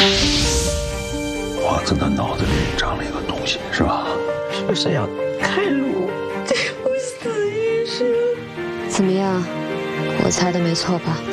王子的脑子里长了一个东西，是吧？ 是不是要开颅最后死一时？ 怎么样？我猜的没错吧？